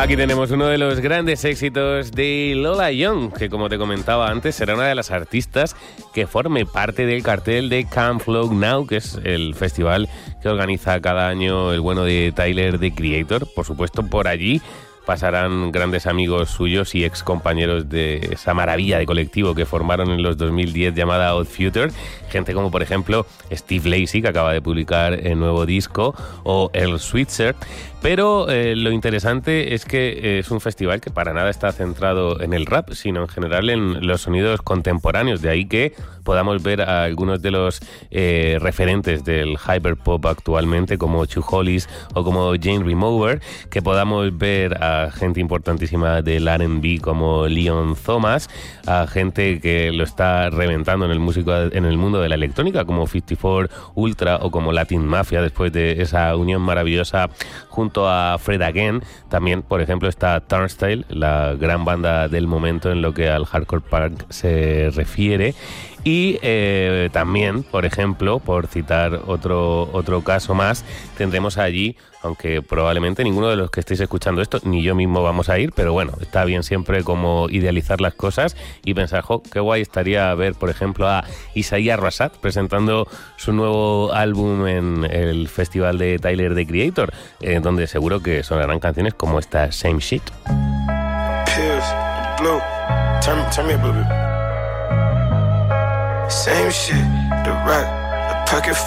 Aquí tenemos uno de los grandes éxitos de Lola Young, que como te comentaba antes, será una de las artistas que forme parte del cartel de Come Flow Now, que es el festival que organiza cada año el bueno de Tyler, The Creator. Por supuesto, por allí pasarán grandes amigos suyos y ex compañeros de esa maravilla de colectivo que formaron en los 2010 llamada Odd Future. Gente como, por ejemplo, Steve Lacy, que acaba de publicar el nuevo disco, o Earl Sweatshirt. Pero lo interesante es que es un festival que para nada está centrado en el rap, sino en general en los sonidos contemporáneos. De ahí que podamos ver a algunos de los referentes del hyperpop actualmente, como Chu Hollis o como Jane Remover, que podamos ver a gente importantísima del R&B como Leon Thomas, a gente que lo está reventando en el mundo de la electrónica como 54 Ultra o como Latin Mafia, después de esa unión maravillosa junto a Fred Again. También, por ejemplo, está Turnstile, la gran banda del momento en lo que al hardcore punk se refiere. Y también, por ejemplo, por citar otro caso más, tendremos allí, aunque probablemente ninguno de los que estéis escuchando esto, ni yo mismo vamos a ir, pero bueno, está bien siempre como idealizar las cosas y pensar, jo, qué guay estaría ver, por ejemplo, a Isaiah Rashad presentando su nuevo álbum en el festival de Tyler, The Creator, donde seguro que sonarán canciones como esta Same Shit. Pills, blue, turn me up a little bit. Same shit, the rock, the pocket